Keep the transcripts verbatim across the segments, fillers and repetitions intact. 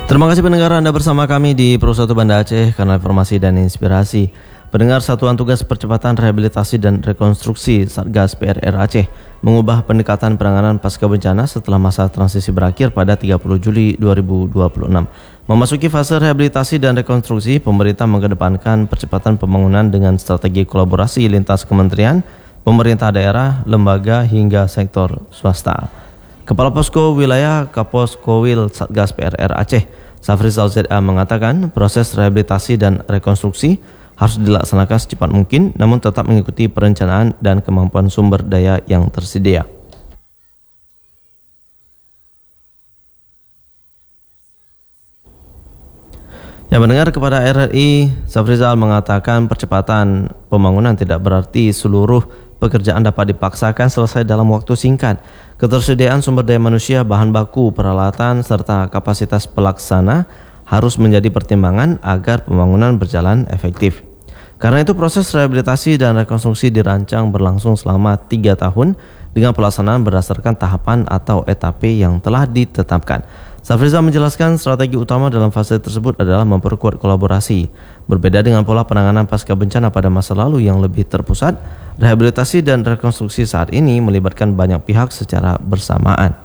Terima kasih pendengar, Anda bersama kami di Pro satu Banda Aceh, kanal informasi dan inspirasi. Pendengar, Satuan Tugas Percepatan Rehabilitasi dan Rekonstruksi Satgas P R R Aceh mengubah pendekatan penanganan pasca bencana setelah masa transisi berakhir pada tiga puluh Juli dua ribu dua puluh enam. Memasuki fase rehabilitasi dan rekonstruksi, pemerintah mengedepankan percepatan pembangunan dengan strategi kolaborasi lintas kementerian, pemerintah daerah, lembaga hingga sektor swasta. Kepala Posko Wilayah Kaposkowil Satgas P R R Aceh, Safrizal Z A mengatakan proses rehabilitasi dan rekonstruksi harus dilaksanakan secepat mungkin, namun tetap mengikuti perencanaan dan kemampuan sumber daya yang tersedia. Yang mendengar kepada R R I, Safrizal mengatakan percepatan pembangunan tidak berarti seluruh pekerjaan dapat dipaksakan selesai dalam waktu singkat. Ketersediaan sumber daya manusia, bahan baku, peralatan, serta kapasitas pelaksana harus menjadi pertimbangan agar pembangunan berjalan efektif. Karena itu proses rehabilitasi dan rekonstruksi dirancang berlangsung selama tiga tahun dengan pelaksanaan berdasarkan tahapan atau etape yang telah ditetapkan. Safrizal menjelaskan strategi utama dalam fase tersebut adalah memperkuat kolaborasi. Berbeda dengan pola penanganan pasca bencana pada masa lalu yang lebih terpusat, rehabilitasi dan rekonstruksi saat ini melibatkan banyak pihak secara bersamaan.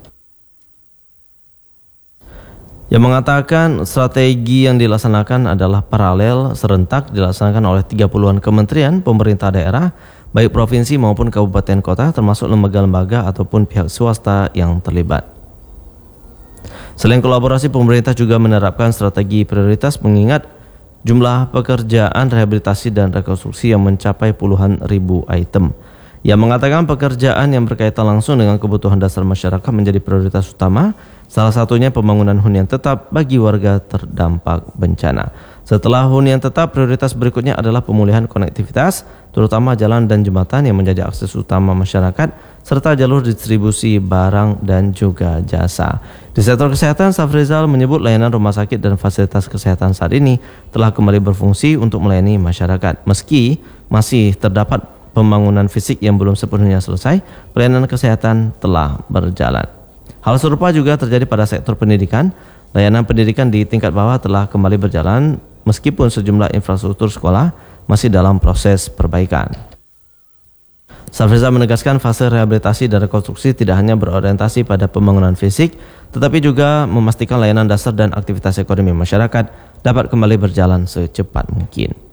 Yang mengatakan strategi yang dilaksanakan adalah paralel serentak dilaksanakan oleh tiga puluhan kementerian, pemerintah daerah, baik provinsi maupun kabupaten kota, termasuk lembaga-lembaga ataupun pihak swasta yang terlibat. Selain kolaborasi, pemerintah juga menerapkan strategi prioritas mengingat jumlah pekerjaan rehabilitasi dan rekonstruksi yang mencapai puluhan ribu item. Yang mengatakan pekerjaan yang berkaitan langsung dengan kebutuhan dasar masyarakat menjadi prioritas utama, salah satunya pembangunan hunian tetap bagi warga terdampak bencana. Setelah hunian tetap, prioritas berikutnya adalah pemulihan konektivitas, terutama jalan dan jembatan yang menjadi akses utama masyarakat, serta jalur distribusi barang dan juga jasa. Di sektor kesehatan, Safrizal menyebut layanan rumah sakit dan fasilitas kesehatan saat ini telah kembali berfungsi untuk melayani masyarakat. Meski masih terdapat pembangunan fisik yang belum sepenuhnya selesai, pelayanan kesehatan telah berjalan. Hal serupa juga terjadi pada sektor pendidikan. Layanan pendidikan di tingkat bawah telah kembali berjalan meskipun sejumlah infrastruktur sekolah masih dalam proses perbaikan. Safrizal menegaskan fase rehabilitasi dan rekonstruksi tidak hanya berorientasi pada pembangunan fisik, tetapi juga memastikan layanan dasar dan aktivitas ekonomi masyarakat dapat kembali berjalan secepat mungkin.